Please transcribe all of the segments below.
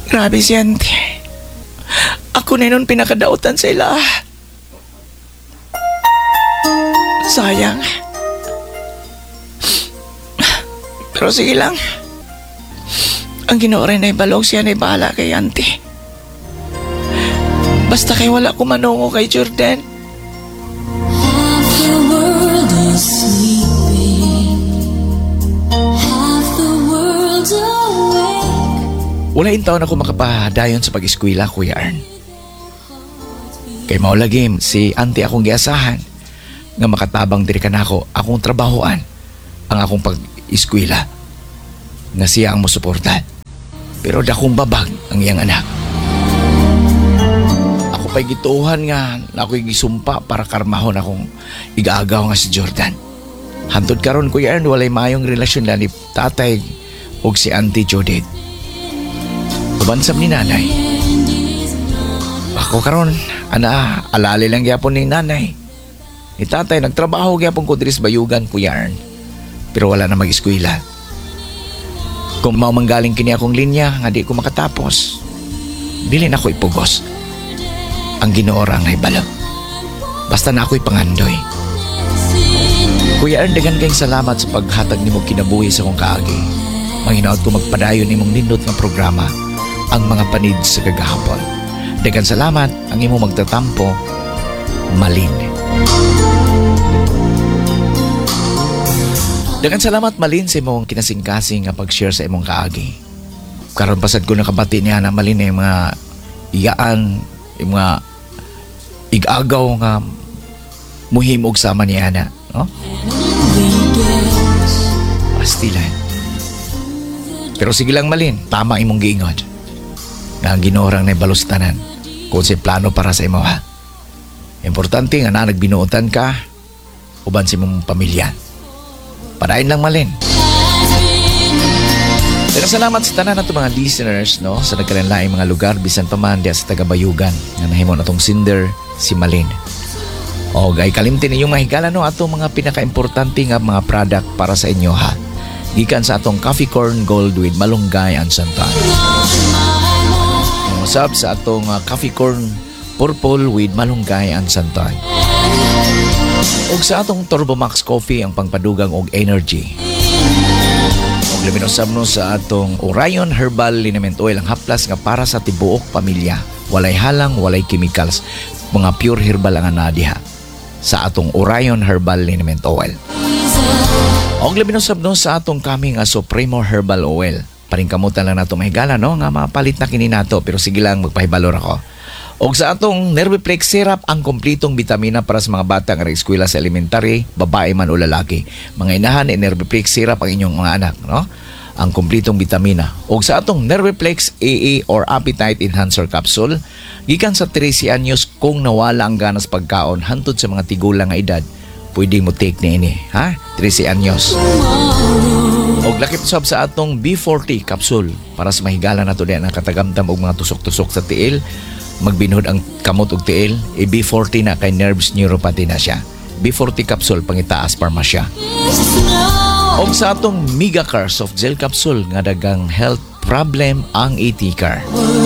Grabe si auntie. Ako na nun pinakadautan sa ila. Sayang. Pero sige lang. Ang Ginoo rin ay balog siya na bahala kay auntie. Basta kay wala ko manungo kay Jordan. Half the world is sleeping, half the world's awake. Walain taon ako makapadayon sa pag-eskwela, Kuya Arn. Kay maulagim, si auntie akong giasahan nga makatabang diri ka na ako, akong trabahoan, ang akong pag-eskwela. Nga siya ang musuporta. Pero dakong babag ang iyang anak. Ako pa'y gituhan nga na ako'y gisumpa para karmahon akong igaagaw nga si Jordan. Hantod karon, Kuya Arn, walay maayong relasyon na ni tatay o si auntie Judith. Ubansam ni nanay. Ako karon, alali lang gyapon ni nanay. Ni tatay, nagtrabaho gyapon ko diri sa bayugan, Kuya Arn. Pero wala na mag-eskwela. Kung manggaling kini akong linya nga di ko makatapos, dili na ko ipugos. Ang Ginoo ra nga ibalo. Basta na ako'y pangandoy. Kuya Arn, dagan kayong salamat sa paghatag nimo kinabuhi sa akong kaagi. Manghinaot ko magpadayon nimong nindot nga programa, ang mga panid sa kagahapon. Dagan salamat ang imo magtatampo, Malin. Dagan salamat, Malin, sa imong kinasing-kasing nga pag-share sa imong kaagi. Karon pasad ko nakabati niya na Malin yung mga iyaan, yung mga igagaw nga muhimog sama niya na, no? Pastilan. Pero sige lang, Malin, tama imong giingon. Nga ang ginorang na balustanan kung si plano para sa imo, ha? Importante nga na nagbinuotan ka uban sa imong pamilya. Padayon lang, Malin. Pero salamat sa tanan nato mga listeners, no, sa nagkalanlaing mga lugar bisan pa man diya sa tagabayugan nga nahimo natong sinder si Malin. O gay kalimtin ninyong mahigala, no, ato mga pinaka-importante nga mga product para sa inyo, ha. Gikan sa atong Coffee Corn Gold with Malunggay and Santan. Usab sa atong Coffee Corn Purple with Malunggay and Santan. Og sa atong Turbo Max Coffee ang pangpadugang og energy. Og luminosab no sa atong Orion Herbal Liniment Oil, ang haplas nga para sa tibuok pamilya. Walay halang, walay chemicals, mga pure herbal ang anadiha sa atong Orion Herbal Liniment Oil. Og luminosab no sa atong kaming Supremo Herbal Oil. Paringkamutan lang nato mahigala, no, nga mapalit na kini nato, pero sige lang magpahibalor ako. Og sa atong Nerviplex Syrup, ang kompletong bitamina para sa mga bata nga eskwela sa elementary, babae man o lalaki. Mga inahan, Nerviplex Syrup ang inyong mga anak, no? Ang kompletong bitamina. Og sa atong Nerviplex AA or Appetite Enhancer Capsule, gikan sa 13 anyos kung nawala ang ganas pagkaon hantod sa mga tigulang nga edad, pwede mo take ni ini, ha? 13 anyos. Og lakip sab sa atong B40 capsule para sa mahigala nato diyan ang katagamtam og mga tusok-tusok sa tiil, magbinhod ang kamot og tiil. B40 na kay nerves neuropathy na siya. B40 capsule pangitaas parmasya. Og sa atong Migacare soft gel capsule nga dagang health problem ang AT-car.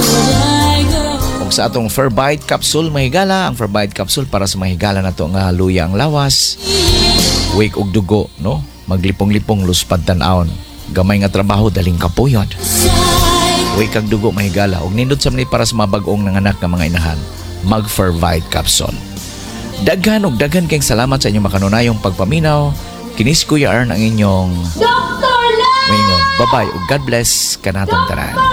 Og sa atong Ferbite capsule mahigala, ang Ferbite capsule para sa mahigala nato nga luya ang lawas, wake og dugo, no? Maglipong-lipong luspad tan-aon. Gamay nga trabaho daling kapuyod. Way kag dugo mahigala og nindot sa manay para sa mabag-ong nanganak nga mga inahan, mag Ferbite capsule. Daghan og daghan kayong salamat sa inyong makanunayong pagpaminaw. Kinis Kuya Arn ang inyong Dr. Love! Bye-bye ug God bless kanatong tanan.